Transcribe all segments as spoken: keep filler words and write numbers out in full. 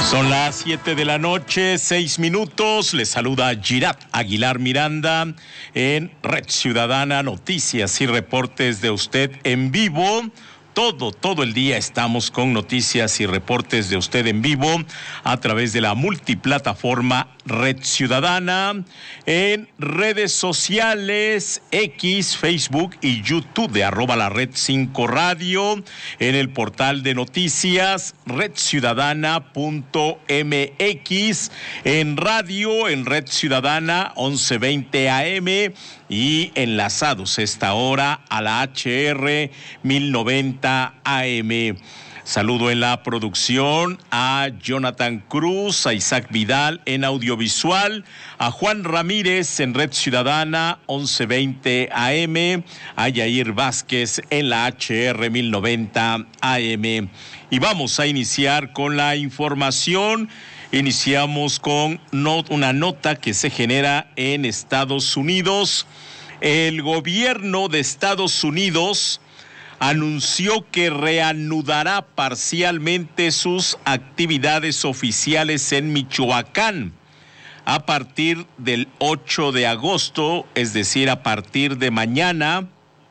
Son las siete de la noche, seis minutos. Les saluda Girat Aguilar Miranda en Red Ciudadana, noticias y reportes de usted en vivo. Todo, todo el día estamos con noticias y reportes de usted en vivo a través de la multiplataforma Red Ciudadana, en redes sociales, X, Facebook y YouTube de arroba la Red cinco Radio, en el portal de noticias red ciudadana punto m x, en radio, en Red Ciudadana once veinte A M y enlazados esta hora a la H R mil noventa A M. Saludo en la producción a Jonathan Cruz, a Isaac Vidal en audiovisual, a Juan Ramírez en Red Ciudadana once veinte A M, a Yair Vázquez en la H R mil noventa A M. Y vamos a iniciar con la información. Iniciamos con not- una nota que se genera en Estados Unidos. El gobierno de Estados Unidos anunció que reanudará parcialmente sus actividades oficiales en Michoacán a partir del ocho de agosto, es decir, a partir de mañana,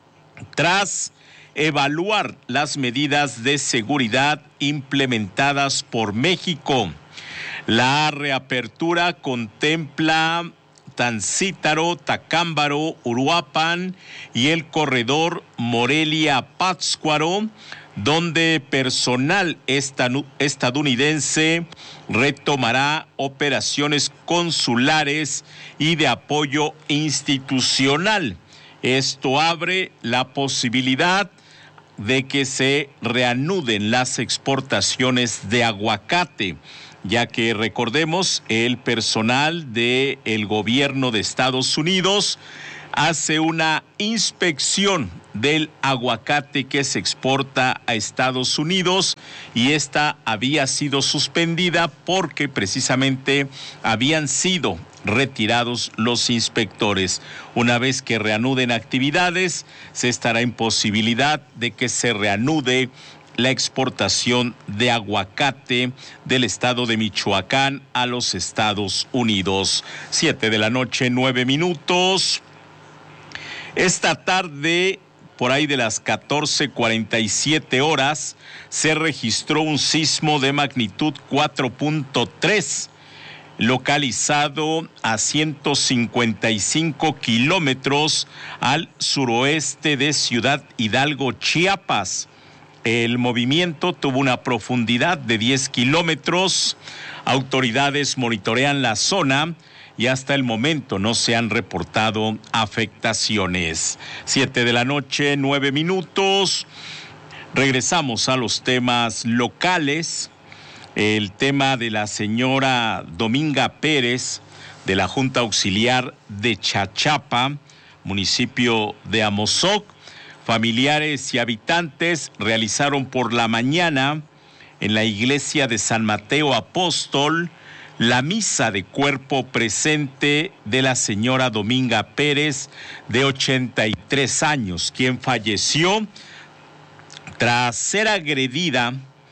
tras evaluar las medidas de seguridad implementadas por México. La reapertura contempla Tancítaro, Tacámbaro, Uruapan y el corredor Morelia-Pátzcuaro, donde personal estadounidense retomará operaciones consulares y de apoyo institucional. Esto abre la posibilidad de que se reanuden las exportaciones de aguacate, ya que recordemos, el personal del gobierno de Estados Unidos hace una inspección del aguacate que se exporta a Estados Unidos y esta había sido suspendida porque precisamente habían sido retirados los inspectores. Una vez que reanuden actividades, se estará en posibilidad de que se reanude la exportación de aguacate del estado de Michoacán a los Estados Unidos. Siete de la noche, nueve minutos. Esta tarde, por ahí de las catorce cuarenta y siete horas, se registró un sismo de magnitud cuatro punto tres, localizado a ciento cincuenta y cinco kilómetros al suroeste de Ciudad Hidalgo, Chiapas. El movimiento tuvo una profundidad de diez kilómetros. Autoridades monitorean la zona y hasta el momento no se han reportado afectaciones. Siete de la noche, nueve minutos. Regresamos a los temas locales. El tema de la señora Dominga Pérez de la Junta Auxiliar de Chachapa, municipio de Amozoc. Familiares y habitantes realizaron por la mañana en la iglesia de San Mateo Apóstol la misa de cuerpo presente de la señora Dominga Pérez, de ochenta y tres años, quien falleció tras ser agredida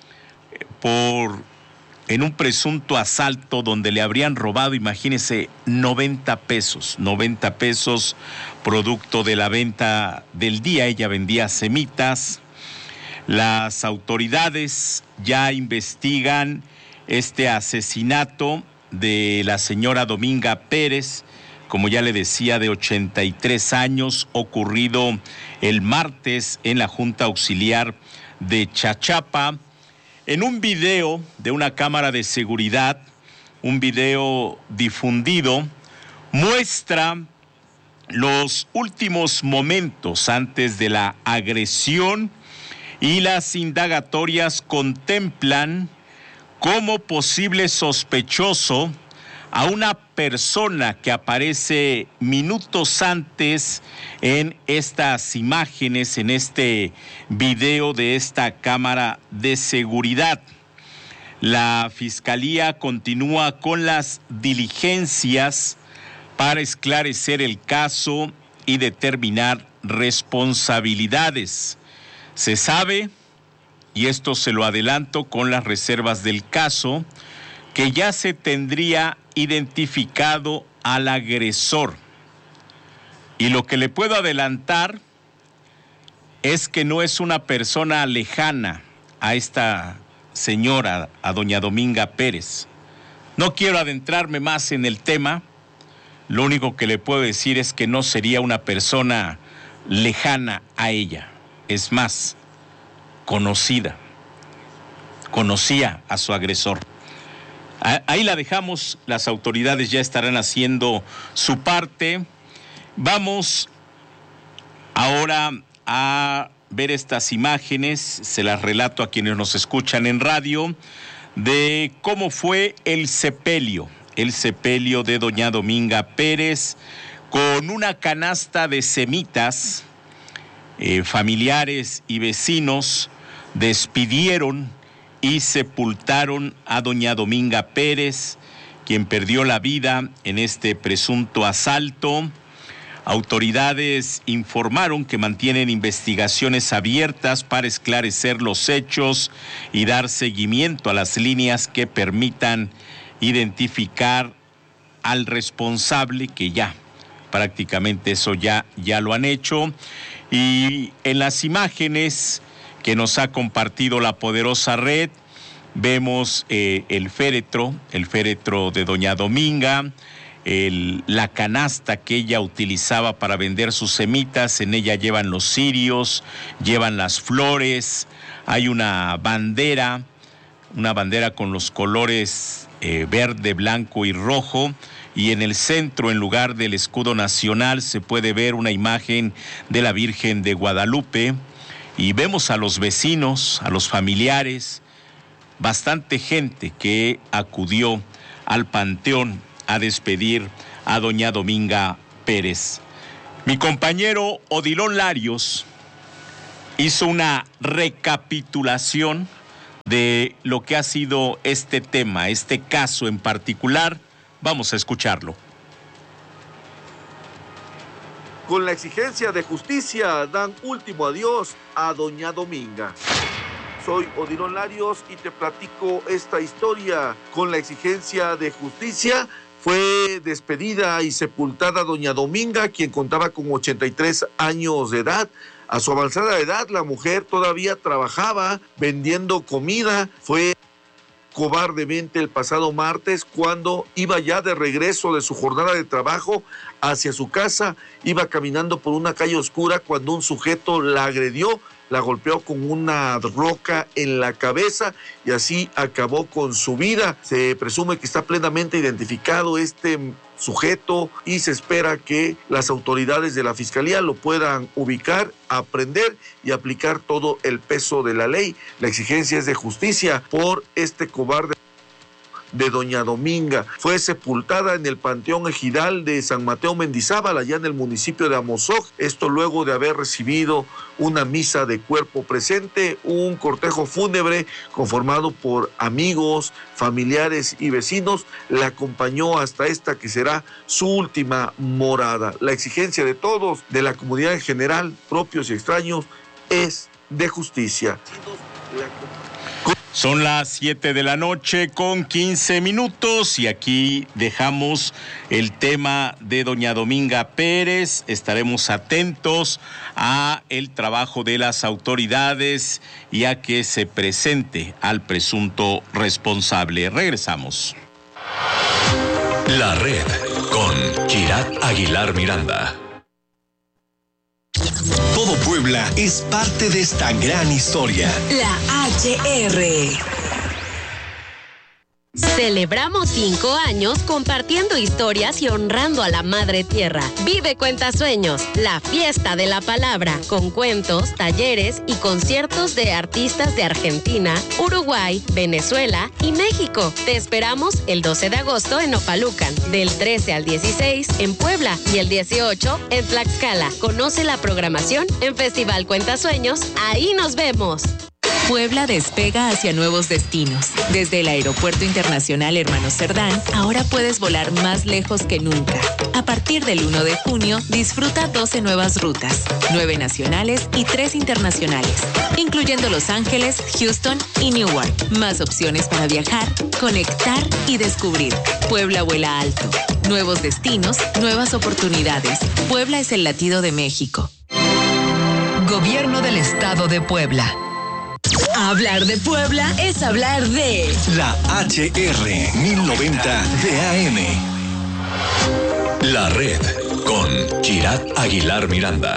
por en un presunto asalto donde le habrían robado, imagínense, noventa pesos, noventa pesos, producto de la venta del día. Ella vendía semitas. Las autoridades ya investigan este asesinato de la señora Dominga Pérez, como ya le decía, de ochenta y tres años, ocurrido el martes en la Junta Auxiliar de Chachapa. En un video de una cámara de seguridad, un video difundido, muestra los últimos momentos antes de la agresión y las indagatorias contemplan como posible sospechoso a una persona que aparece minutos antes en estas imágenes, en este video de esta cámara de seguridad. La Fiscalía continúa con las diligencias para esclarecer el caso y determinar responsabilidades. Se sabe, y esto se lo adelanto con las reservas del caso, que ya se tendría identificado al agresor. Y lo que le puedo adelantar es que no es una persona lejana a esta señora, a doña Dominga Pérez. No quiero adentrarme más en el tema, lo único que le puedo decir es que no sería una persona lejana a ella, es más, conocida, conocía a su agresor. Ahí la dejamos, las autoridades ya estarán haciendo su parte. Vamos ahora a ver estas imágenes, se las relato a quienes nos escuchan en radio, de cómo fue el sepelio, el sepelio de doña Dominga Pérez, con una canasta de semitas. Eh, familiares y vecinos despidieron y sepultaron a doña Dominga Pérez, quien perdió la vida en este presunto asalto. Autoridades informaron que mantienen investigaciones abiertas para esclarecer los hechos y dar seguimiento a las líneas que permitan identificar al responsable, que ya prácticamente eso ya, ya lo han hecho. Y en las imágenes que nos ha compartido la poderosa red, vemos eh, el féretro, el féretro de doña Dominga, el, la canasta que ella utilizaba para vender sus semitas. En ella llevan los cirios, llevan las flores, hay una bandera, una bandera con los colores eh, verde, blanco y rojo, y en el centro, en lugar del escudo nacional, se puede ver una imagen de la Virgen de Guadalupe, y vemos a los vecinos, a los familiares, bastante gente que acudió al panteón a despedir a doña Dominga Pérez. Mi compañero Odilon Larios hizo una recapitulación de lo que ha sido este tema, este caso en particular. Vamos a escucharlo. Con la exigencia de justicia, dan último adiós a doña Dominga. Soy Odilon Larios y te platico esta historia. Con la exigencia de justicia, fue despedida y sepultada doña Dominga, quien contaba con ochenta y tres años de edad. A su avanzada edad, la mujer todavía trabajaba vendiendo comida. Fue cobardemente el pasado martes, cuando iba ya de regreso de su jornada de trabajo hacia su casa. Iba caminando por una calle oscura cuando un sujeto la agredió, la golpeó con una roca en la cabeza y así acabó con su vida. Se presume que está plenamente identificado este sujeto y se espera que las autoridades de la Fiscalía lo puedan ubicar, aprender y aplicar todo el peso de la ley. La exigencia es de justicia por este cobarde de doña Dominga. Fue sepultada en el Panteón Ejidal de San Mateo Mendizábal, allá en el municipio de Amozoc. Esto luego de haber recibido una misa de cuerpo presente, un cortejo fúnebre conformado por amigos, familiares y vecinos, la acompañó hasta esta que será su última morada. La exigencia de todos, de la comunidad en general, propios y extraños, es de justicia. Son las siete de la noche con quince minutos y aquí dejamos el tema de doña Dominga Pérez. Estaremos atentos a el trabajo de las autoridades y a que se presente al presunto responsable. Regresamos. La red con Kirat Aguilar Miranda. Todo Puebla es parte de esta gran historia. La H R. Celebramos cinco años compartiendo historias y honrando a la Madre Tierra. Vive Cuentasueños, la fiesta de la palabra, con cuentos, talleres y conciertos de artistas de Argentina, Uruguay, Venezuela y México. Te esperamos el doce de agosto en Opalucan, del trece al dieciséis en Puebla y el dieciocho en Tlaxcala. Conoce la programación en Festival Cuentasueños. Ahí nos vemos. Puebla despega hacia nuevos destinos. Desde el Aeropuerto Internacional Hermanos Cerdán, ahora puedes volar más lejos que nunca. A partir del uno de junio, disfruta doce nuevas rutas, nueve nacionales y tres internacionales, incluyendo Los Ángeles, Houston y Newark. Más opciones para viajar, conectar y descubrir. Puebla vuela alto. Nuevos destinos, nuevas oportunidades. Puebla es el latido de México. Gobierno del Estado de Puebla. Hablar de Puebla es hablar de la H R mil noventa de A M. La Red con Kirat Aguilar Miranda.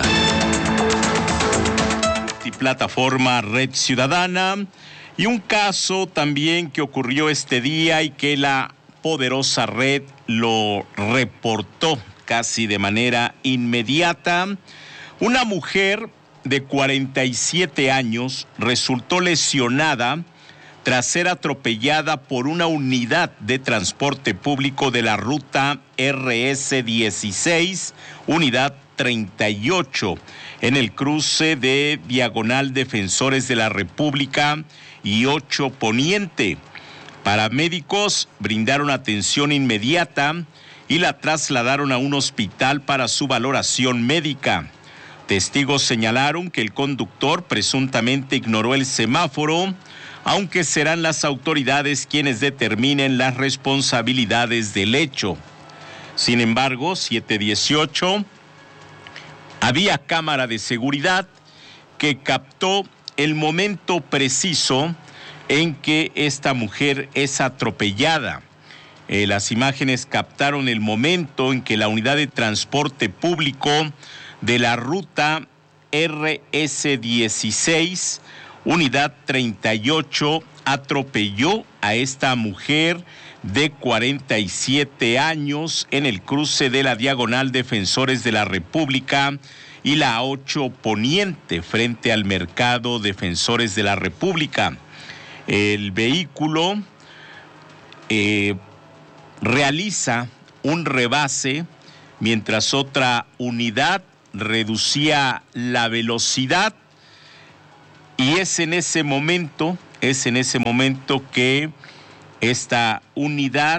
Y plataforma Red Ciudadana, y un caso también que ocurrió este día y que la poderosa red lo reportó casi de manera inmediata. Una mujer de cuarenta y siete años resultó lesionada tras ser atropellada por una unidad de transporte público de la ruta R S dieciséis, unidad treinta y ocho, en el cruce de Diagonal Defensores de la República y ocho Poniente. Paramédicos brindaron atención inmediata y la trasladaron a un hospital para su valoración médica. Testigos señalaron que el conductor presuntamente ignoró el semáforo, aunque serán las autoridades quienes determinen las responsabilidades del hecho. Sin embargo, siete dieciocho, había cámara de seguridad que captó el momento preciso en que esta mujer es atropellada. Eh, las imágenes captaron el momento en que la unidad de transporte público de la ruta R S dieciséis, unidad treinta y ocho, atropelló a esta mujer de cuarenta y siete años en el cruce de la Diagonal Defensores de la República y la ocho Poniente, frente al Mercado Defensores de la República. El vehículo eh, realiza un rebase mientras otra unidad reducía la velocidad, y es en ese momento, es en ese momento que esta unidad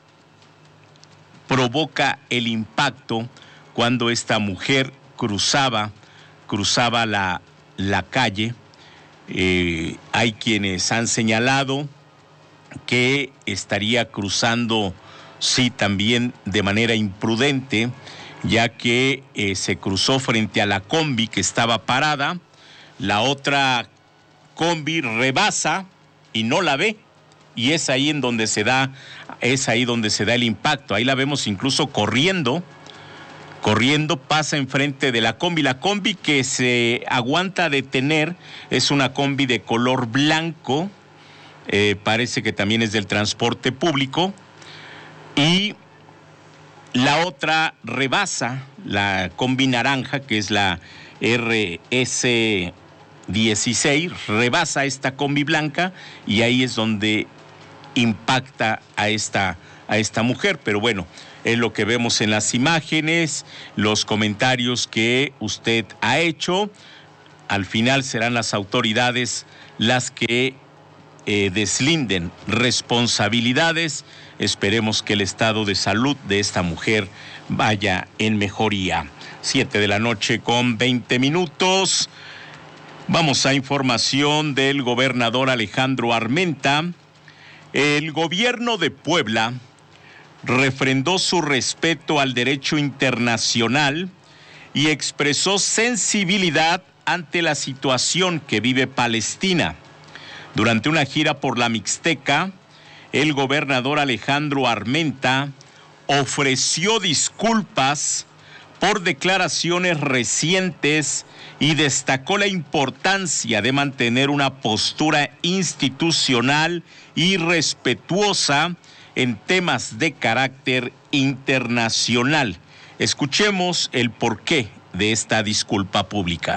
provoca el impacto cuando esta mujer cruzaba, cruzaba la, la calle. Eh, hay quienes han señalado que estaría cruzando, sí, también de manera imprudente, ya que eh, se cruzó frente a la combi que estaba parada. La otra combi rebasa y no la ve, y es ahí en donde se da, es ahí donde se da el impacto. Ahí la vemos incluso corriendo, corriendo, pasa enfrente de la combi. La combi que se aguanta detener es una combi de color blanco, eh, parece que también es del transporte público, y la otra rebasa, la combi naranja, que es la R S dieciséis, rebasa esta combi blanca, y ahí es donde impacta a esta, a esta mujer. Pero bueno, es lo que vemos en las imágenes, los comentarios que usted ha hecho. Al final serán las autoridades las que eh, deslinden responsabilidades. Esperemos que el estado de salud de esta mujer vaya en mejoría. Siete de la noche con veinte minutos. Vamos a información del gobernador Alejandro Armenta. El gobierno de Puebla refrendó su respeto al derecho internacional y expresó sensibilidad ante la situación que vive Palestina. Durante una gira por la Mixteca, el gobernador Alejandro Armenta ofreció disculpas por declaraciones recientes y destacó la importancia de mantener una postura institucional y respetuosa en temas de carácter internacional. Escuchemos el porqué de esta disculpa pública.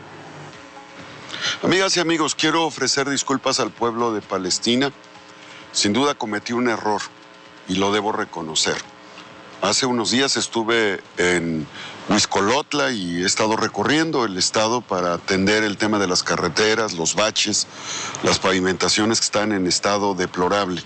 Amigas y amigos, quiero ofrecer disculpas al pueblo de Palestina. Sin duda cometí un error y lo debo reconocer. Hace unos días estuve en Huixcolotla y he estado recorriendo el estado para atender el tema de las carreteras, los baches, las pavimentaciones que están en estado deplorable.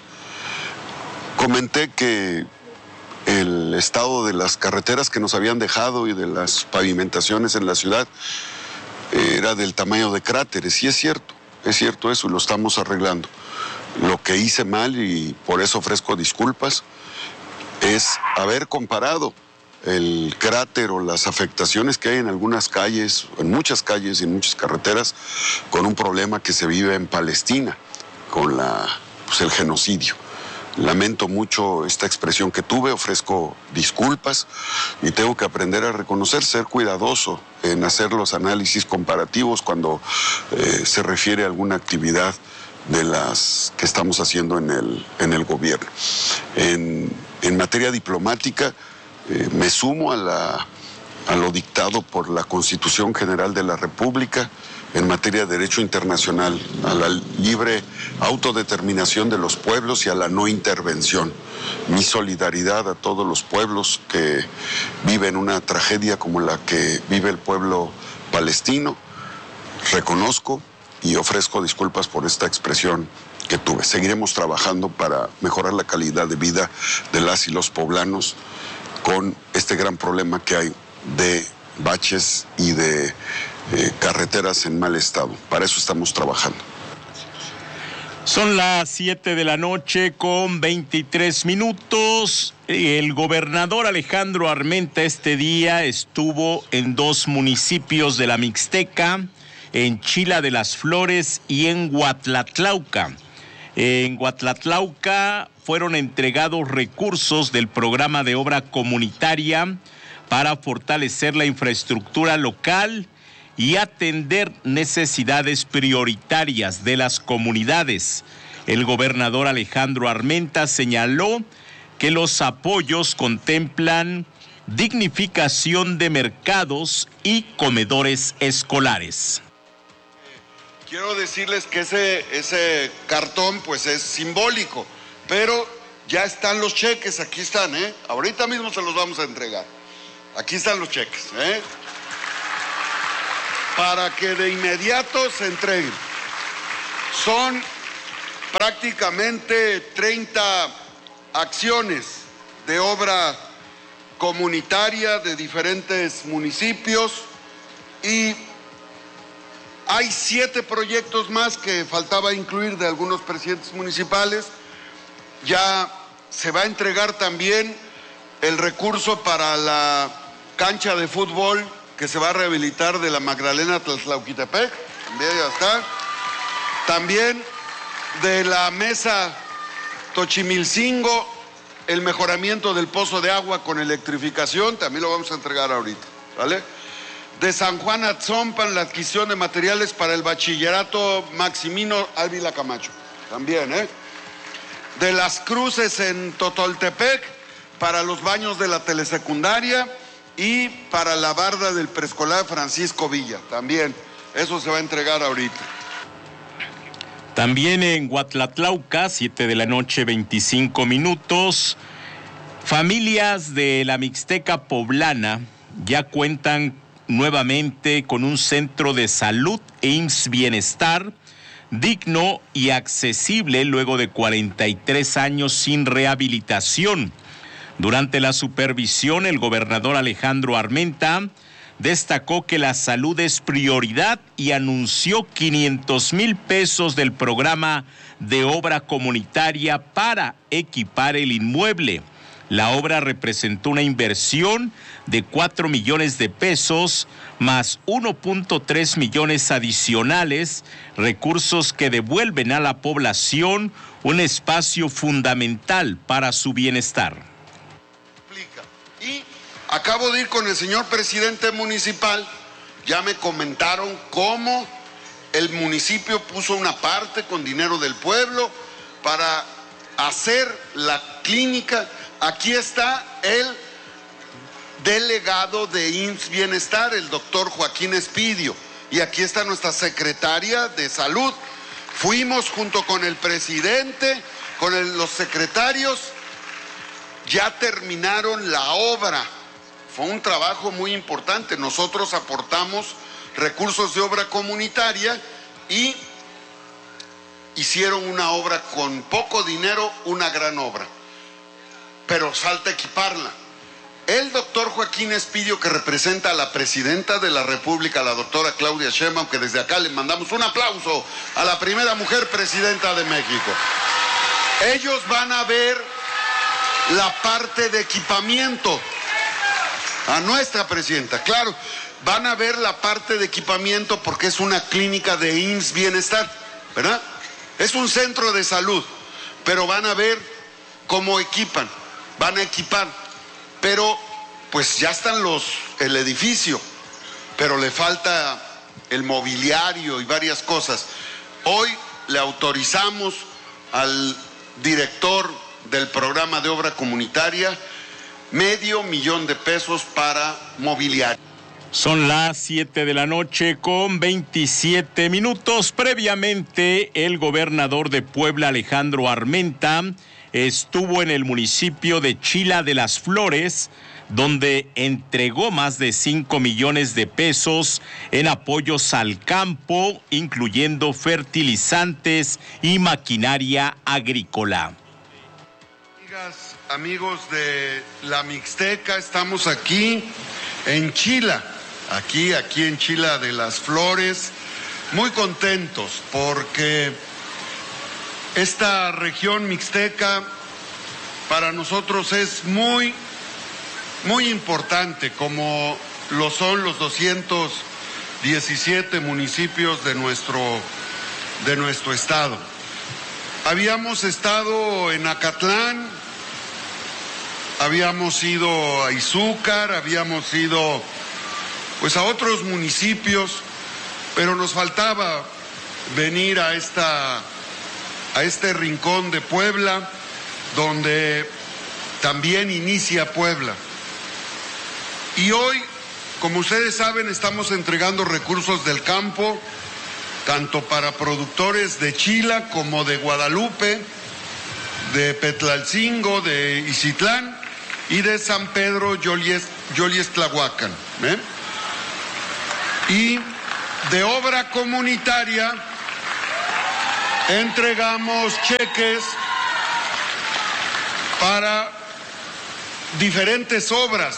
Comenté que el estado de las carreteras que nos habían dejado y de las pavimentaciones en la ciudad era del tamaño de cráteres, y es cierto, es cierto eso, y lo estamos arreglando. Lo que hice mal, y por eso ofrezco disculpas, es haber comparado el cráter o las afectaciones que hay en algunas calles, en muchas calles y en muchas carreteras, con un problema que se vive en Palestina, con la, pues, el genocidio. Lamento mucho esta expresión que tuve, ofrezco disculpas y tengo que aprender a reconocer, ser cuidadoso en hacer los análisis comparativos cuando eh, se refiere a alguna actividad de las que estamos haciendo en el, en el gobierno. En, en materia diplomática, eh, me sumo a, la, a lo dictado por la Constitución General de la República en materia de derecho internacional, a la libre autodeterminación de los pueblos y a la no intervención. Mi solidaridad a todos los pueblos que viven una tragedia como la que vive el pueblo palestino. Reconozco y ofrezco disculpas por esta expresión que tuve. Seguiremos trabajando para mejorar la calidad de vida de las y los poblanos con este gran problema que hay de baches y de eh, carreteras en mal estado. Para eso estamos trabajando. Son las siete de la noche con veintitrés minutos. El gobernador Alejandro Armenta este día estuvo en dos municipios de la Mixteca, en Chila de las Flores y en Huatlatlauca. En Huatlatlauca fueron entregados recursos del programa de obra comunitaria para fortalecer la infraestructura local y atender necesidades prioritarias de las comunidades. El gobernador Alejandro Armenta señaló que los apoyos contemplan dignificación de mercados y comedores escolares. Quiero decirles que ese, ese cartón pues es simbólico, pero ya están los cheques, aquí están, ¿eh? Ahorita mismo se los vamos a entregar. Aquí están los cheques, ¿eh? Para que de inmediato se entreguen. Son prácticamente treinta acciones de obra comunitaria de diferentes municipios y hay siete proyectos más que faltaba incluir de algunos presidentes municipales. Ya se va a entregar también el recurso para la cancha de fútbol que se va a rehabilitar de la Magdalena Tlaxtlauquitepec, también ya está. También de la mesa Tochimilcingo, el mejoramiento del pozo de agua con electrificación, también lo vamos a entregar ahorita, ¿vale? De San Juan Atzompan, la adquisición de materiales para el bachillerato Maximino Ávila Camacho, también, ¿eh? De Las Cruces en Totoltepec, para los baños de la telesecundaria y para la barda del preescolar Francisco Villa, también, eso se va a entregar ahorita. También en Huatlatlauca, siete de la noche, veinticinco minutos, familias de la Mixteca poblana ya cuentan nuevamente con un centro de salud e I M S S Bienestar digno y accesible luego de cuarenta y tres años sin rehabilitación. Durante la supervisión, el gobernador Alejandro Armenta destacó que la salud es prioridad y anunció quinientos mil pesos del programa de obra comunitaria para equipar el inmueble. La obra representó una inversión de cuatro millones de pesos más uno punto tres millones adicionales, recursos que devuelven a la población un espacio fundamental para su bienestar. Y acabo de ir con el señor presidente municipal, ya me comentaron cómo el municipio puso una parte con dinero del pueblo para hacer la clínica. Aquí está el delegado de I M S S Bienestar, el doctor Joaquín Espidio, y aquí está nuestra secretaria de salud. Fuimos junto con el presidente, con el, los secretarios, ya terminaron la obra. Fue un trabajo muy importante. Nosotros aportamos recursos de obra comunitaria y hicieron una obra con poco dinero, una gran obra. Pero falta equiparla. El doctor Joaquín Espidio, que representa a la presidenta de la República, la doctora Claudia Sheinbaum, que desde acá le mandamos un aplauso a la primera mujer presidenta de México. Ellos van a ver la parte de equipamiento. A nuestra presidenta, claro, van a ver la parte de equipamiento porque es una clínica de I M S S Bienestar, ¿verdad? Es un centro de salud, pero van a ver cómo equipan, van a equipar, pero pues ya están los, el edificio, pero le falta el mobiliario y varias cosas. Hoy le autorizamos al director del programa de obra comunitaria medio millón de pesos para mobiliario. Son las siete de la noche con veintisiete minutos. Previamente, el gobernador de Puebla, Alejandro Armenta, estuvo en el municipio de Chila de las Flores, donde entregó más de cinco millones de pesos en apoyos al campo, incluyendo fertilizantes y maquinaria agrícola. Amigas, amigos de la Mixteca, estamos aquí en Chila, aquí, aquí en Chila de las Flores, muy contentos porque esta región mixteca para nosotros es muy, muy importante, como lo son los doscientos diecisiete municipios de nuestro, de nuestro estado. Habíamos estado en Acatlán, habíamos ido a Izúcar, habíamos ido pues a otros municipios, pero nos faltaba venir a esta a este rincón de Puebla, donde también inicia Puebla. Y hoy, como ustedes saben, estamos entregando recursos del campo, tanto para productores de Chila como de Guadalupe, de Petlalcingo, de Izitlán y de San Pedro Yolies, Yoliestlahuacan. ¿eh? Y de obra comunitaria entregamos cheques para diferentes obras,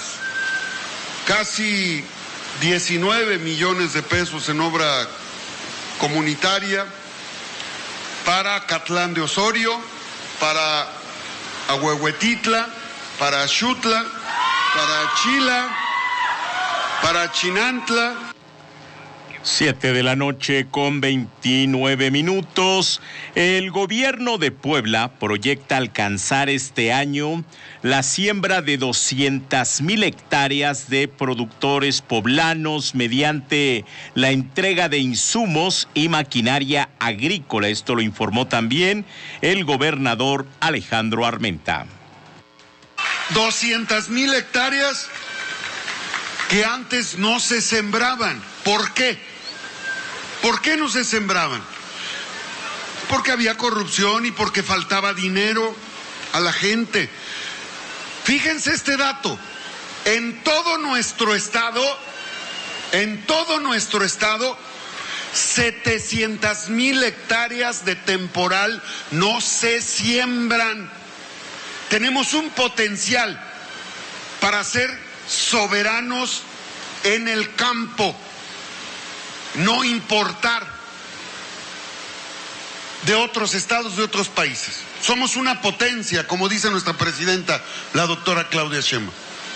casi diecinueve millones de pesos en obra comunitaria, para Acatlán de Osorio, para Ahuehuetitla, para Xutla, para Chila, para Chinantla. Siete de la noche con veintinueve minutos. El gobierno de Puebla proyecta alcanzar este año la siembra de doscientas mil hectáreas de productores poblanos mediante la entrega de insumos y maquinaria agrícola. Esto lo informó también el gobernador Alejandro Armenta. doscientas mil hectáreas que antes no se sembraban. ¿Por qué? ¿Por qué no se sembraban? Porque había corrupción y porque faltaba dinero a la gente. Fíjense este dato, en todo nuestro estado, en todo nuestro estado, setecientas mil hectáreas de temporal no se siembran. Tenemos un potencial para ser soberanos en el campo, no importar de otros estados, de otros países. Somos una potencia, como dice nuestra presidenta, la doctora Claudia Sheinbaum.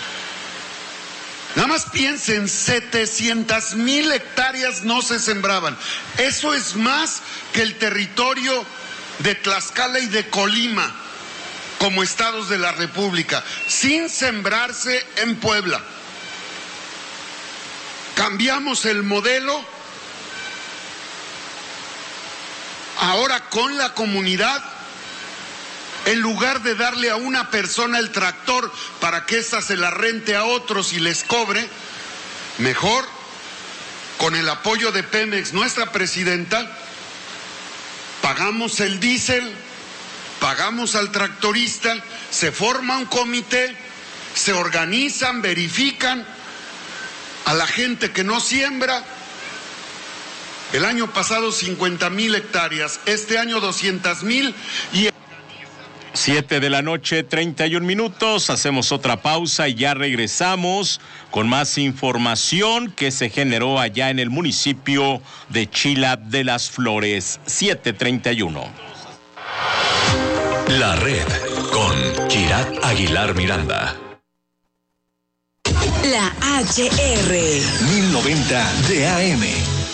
Nada más piensen, setecientas mil hectáreas no se sembraban. Eso es más que el territorio de Tlaxcala y de Colima, como estados de la República, sin sembrarse en Puebla. Cambiamos el modelo. Ahora con la comunidad, en lugar de darle a una persona el tractor para que ésta se la rente a otros y les cobre, mejor, con el apoyo de Pemex, nuestra presidenta, pagamos el diésel, pagamos al tractorista se forma un comité, se organizan, verifican a la gente que no siembra. El año pasado cincuenta mil hectáreas, este año doscientas mil y... Siete de la noche, treinta y un minutos, hacemos otra pausa y ya regresamos con más información que se generó allá en el municipio de Chila de las Flores. Siete treinta y uno. La Red con Kirat Aguilar Miranda. La H R. mil noventa de A M.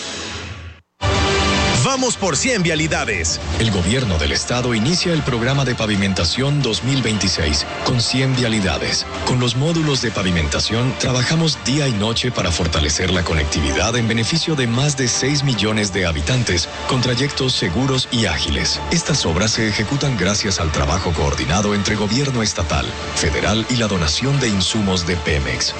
Vamos por cien vialidades. El gobierno del estado inicia el programa de pavimentación dos mil veintiséis con cien vialidades. Con los módulos de pavimentación trabajamos día y noche para fortalecer la conectividad en beneficio de más de seis millones de habitantes con trayectos seguros y ágiles. Estas obras se ejecutan gracias al trabajo coordinado entre gobierno estatal, federal y la donación de insumos de Pemex.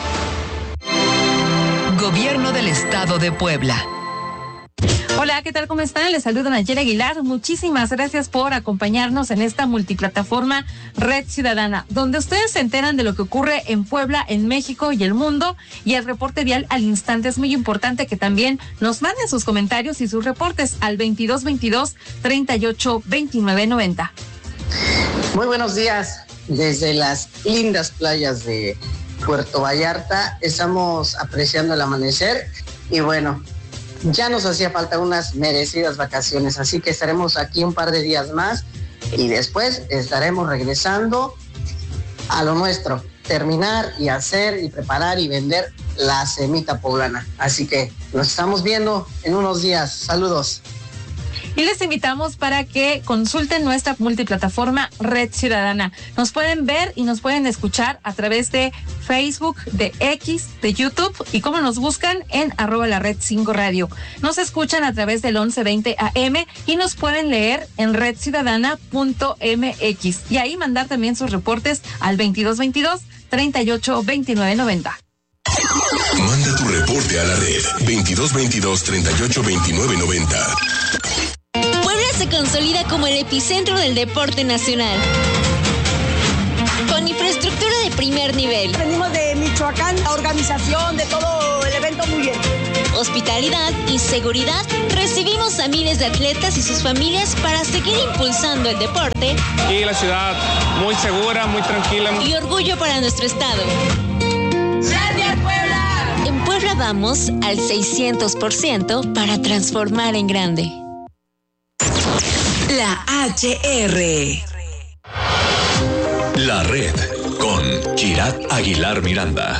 Gobierno del Estado de Puebla. Hola, ¿qué tal? ¿Cómo están? Les saluda Nayera Aguilar. Muchísimas gracias por acompañarnos en esta multiplataforma Red Ciudadana, donde ustedes se enteran de lo que ocurre en Puebla, en México y el mundo, y el reporte vial al instante. Es muy importante que también nos manden sus comentarios y sus reportes al veintidós veintidós, treinta y ocho, veintinueve noventa. Muy buenos días desde las lindas playas de Puerto Vallarta. Estamos apreciando el amanecer y bueno, ya nos hacía falta unas merecidas vacaciones, así que estaremos aquí un par de días más y después estaremos regresando a lo nuestro, terminar y hacer y preparar y vender la semita poblana. Así que nos estamos viendo en unos días. Saludos. Y les invitamos para que consulten nuestra multiplataforma Red Ciudadana. Nos pueden ver y nos pueden escuchar a través de Facebook, de X, de YouTube y como nos buscan en arroba la red cinco radio. Nos escuchan a través del once veinte A M y nos pueden leer en red ciudadana punto m x y ahí mandar también sus reportes al veintidós veintidós, treinta y ocho, veintinueve noventa. Manda tu reporte a la red veintidós veintidós, treinta y ocho, veintinueve noventa. Se consolida como el epicentro del deporte nacional. Con infraestructura de primer nivel. Venimos de Michoacán, la organización de todo el evento muy bien. Hospitalidad y seguridad. Recibimos a miles de atletas y sus familias para seguir impulsando el deporte. Y la ciudad muy segura, muy tranquila. Y orgullo para nuestro estado. ¡Gracias, Puebla! En Puebla vamos al seiscientos por ciento para transformar en grande. La H R. La Red con Kirat Aguilar Miranda.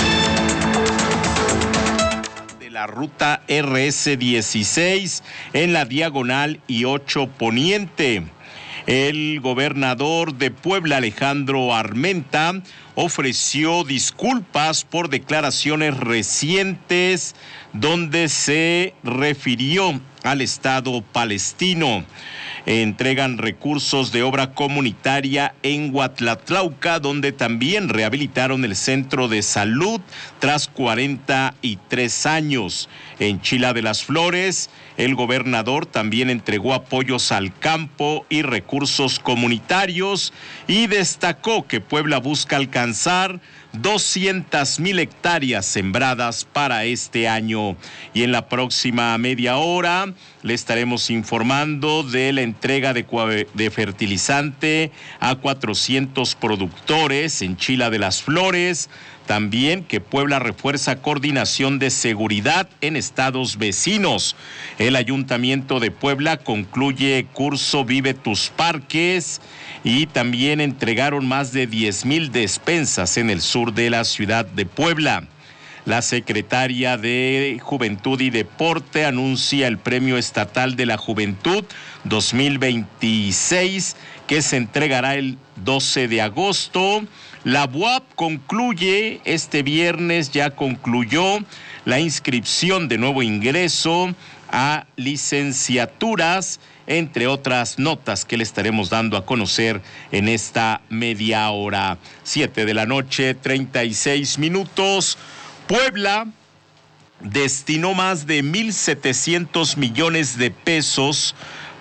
De la ruta R S dieciséis en la diagonal y ocho poniente. El gobernador de Puebla, Alejandro Armenta, ofreció disculpas por declaraciones recientes donde se refirió al Estado palestino. Entregan recursos de obra comunitaria en Huatlatlauca, donde también rehabilitaron el centro de salud tras cuarenta y tres años. En Chila de las Flores, el gobernador también entregó apoyos al campo y recursos comunitarios y destacó que Puebla busca alcanzar doscientas mil hectáreas sembradas para este año. Y en la próxima media hora le estaremos informando de la entrega de, de fertilizante a cuatrocientos productores en Chila de las Flores. También que Puebla refuerza coordinación de seguridad en estados vecinos. El Ayuntamiento de Puebla concluye curso Vive tus Parques y también entregaron más de diez mil despensas en el sur de la ciudad de Puebla. La secretaria de Juventud y Deporte anuncia el Premio Estatal de la Juventud dos mil veintiséis que se entregará el doce de agosto. La B U A P concluye este viernes, ya concluyó la inscripción de nuevo ingreso a licenciaturas, entre otras notas que le estaremos dando a conocer en esta media hora. Siete de la noche, treinta y seis minutos. Puebla destinó más de mil setecientos millones de pesos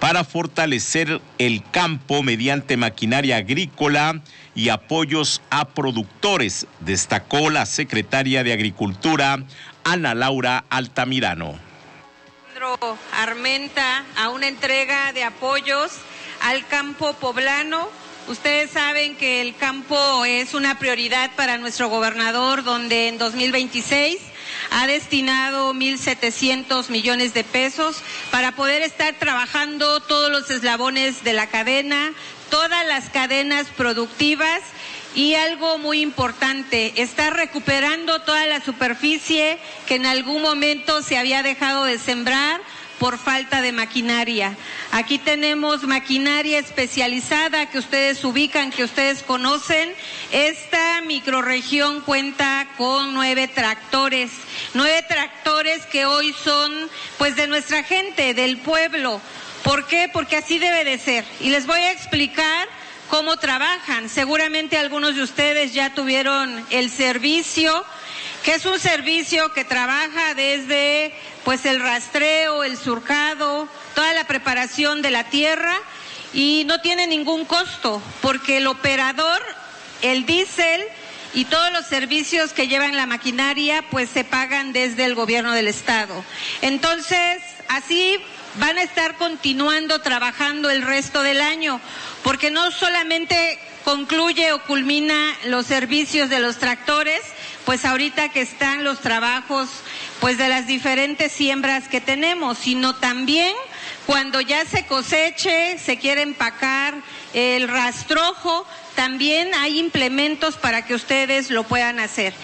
para fortalecer el campo mediante maquinaria agrícola y apoyos a productores, destacó la secretaria de Agricultura, Ana Laura Altamirano. Armenta a una entrega de apoyos al campo poblano. Ustedes saben que el campo es una prioridad para nuestro gobernador, donde en dos mil veintiséis ha destinado mil setecientos millones de pesos para poder estar trabajando todos los eslabones de la cadena, todas las cadenas productivas. Y algo muy importante, está recuperando toda la superficie que en algún momento se había dejado de sembrar por falta de maquinaria. Aquí tenemos maquinaria especializada que ustedes ubican, que ustedes conocen. Esta microrregión cuenta con nueve tractores, nueve tractores que hoy son pues de nuestra gente, del pueblo. ¿Por qué? Porque así debe de ser. Y les voy a explicar cómo trabajan. Seguramente algunos de ustedes ya tuvieron el servicio, que es un servicio que trabaja desde pues el rastreo, el surcado, toda la preparación de la tierra y no tiene ningún costo porque el operador, el diésel y todos los servicios que llevan la maquinaria pues se pagan desde el gobierno del estado. Entonces, así van a estar continuando trabajando el resto del año, porque no solamente concluye o culmina los servicios de los tractores, pues ahorita que están los trabajos pues de las diferentes siembras que tenemos, sino también cuando ya se coseche, se quiere empacar el rastrojo, también hay implementos para que ustedes lo puedan hacer.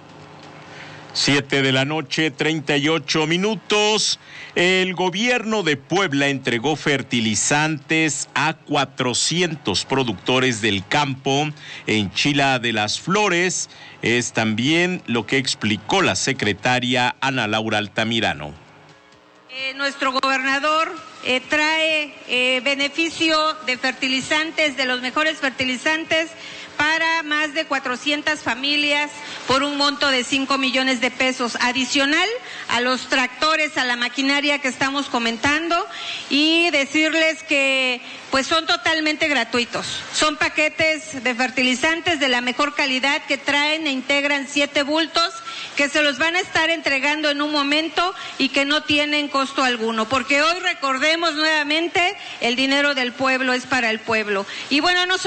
Siete de la noche, treinta y ocho minutos. El gobierno de Puebla entregó fertilizantes a cuatrocientos productores del campo en Chila de las Flores. Es también lo que explicó la secretaria Ana Laura Altamirano. Eh, nuestro gobernador eh, trae eh, beneficio de fertilizantes, de los mejores fertilizantes, para más de cuatrocientas familias por un monto de cinco millones de pesos adicional a los tractores, a la maquinaria que estamos comentando, y decirles que pues son totalmente gratuitos. Son paquetes de fertilizantes de la mejor calidad que traen e integran siete bultos que se los van a estar entregando en un momento y que no tienen costo alguno, porque hoy recordemos nuevamente, el dinero del pueblo es para el pueblo. Y bueno, no